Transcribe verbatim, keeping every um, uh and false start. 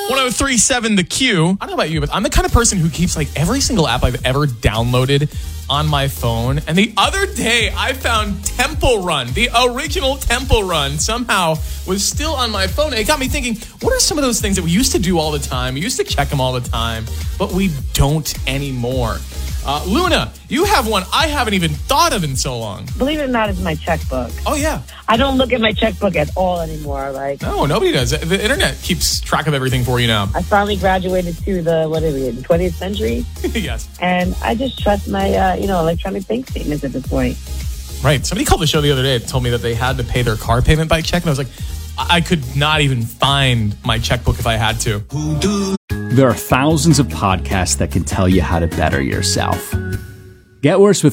one oh three point seven The Q. I don't know about you, but I'm the kind of person who keeps like every single app I've ever downloaded on my phone. And the other day I found Temple Run, the original Temple Run, somehow was still on my phone. And it got me thinking, what are some of those things that we used to do all the time? We used to check them all the time, but we don't anymore. Uh, Luna, you have one I haven't even thought of in so long. Believe it or not, it's my checkbook. Oh, yeah. I don't look at my checkbook at all anymore. Like, no, nobody does. The internet keeps track of everything for you now. I finally graduated to the, what is it, the twentieth century? Yes. And I just trust my, uh, you know, electronic bank statements at this point. Right. Somebody called the show the other day and told me that they had to pay their car payment by check. And I was like, I could not even find my checkbook if I had to. There are thousands of podcasts that can tell you how to better yourself. Get Worse with